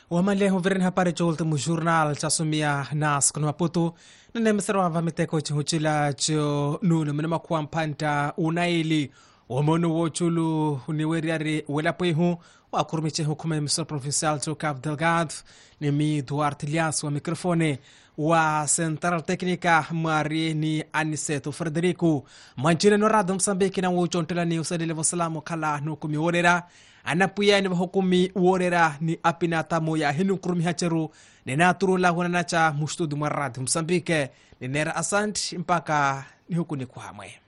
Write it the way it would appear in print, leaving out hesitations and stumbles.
Wamaleho virin hapari jolte mu jornal chasumia nas kono Maputo nene mserwa vamiteko chihuchila cho nunu minima kuampanta unaili wamono wochulu uniweriari welapuihu wakurumiche hukume misor provincial cho Cabo Delgado nimi Duarte Lias wa mikrofone wa Central Técnica Mari ni Aniceto Frederico manchine no rado Msambiki na wuchontela ni usadile wasalamu kala nukumi worera anapuya ni hukumi worera ni apinata moya hinu kurumi hacheru ni naturu la hunanacha mustudu maradi Msambike ni nera asante mpaka ni hukuni kuhamwe.